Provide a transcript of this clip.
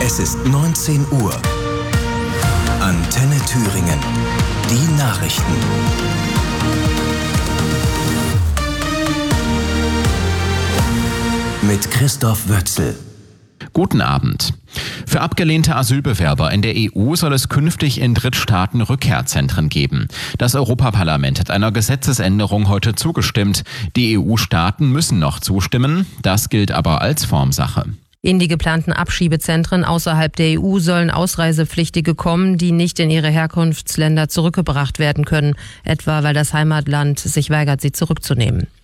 Es ist 19 Uhr. Antenne Thüringen. Die Nachrichten. Mit Christoph Wötzl. Guten Abend. Für abgelehnte Asylbewerber in der EU soll es künftig in Drittstaaten Rückkehrzentren geben. Das Europaparlament hat einer Gesetzesänderung heute zugestimmt. Die EU-Staaten müssen noch zustimmen. Das gilt aber als Formsache. In die geplanten Abschiebezentren außerhalb der EU sollen Ausreisepflichtige kommen, die nicht in ihre Herkunftsländer zurückgebracht werden können, etwa weil das Heimatland sich weigert, sie zurückzunehmen.